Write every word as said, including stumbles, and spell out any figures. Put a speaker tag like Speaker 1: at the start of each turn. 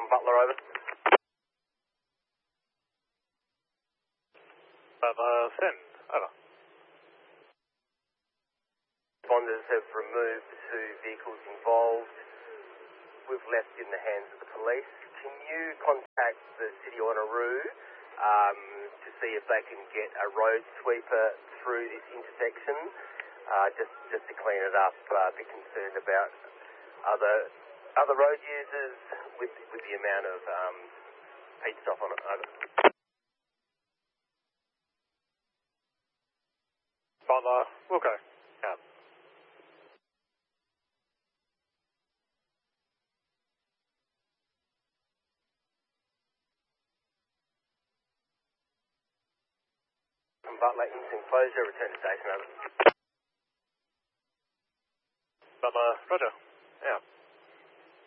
Speaker 1: Butler, over.
Speaker 2: Butler, send, over.
Speaker 1: Responders have removed the two vehicles involved. We've left in the hands of the police. Can you contact the City of Wanneroo um, to see if they can get a road sweeper through this intersection, uh, just just to clean it up? Uh, a bit concerned about other other road users with with the amount of um, heat stop on it. Over.
Speaker 2: Butler, Wilco, out.
Speaker 1: From Butler, instant closure, return to station, over.
Speaker 2: Butler, roger, out.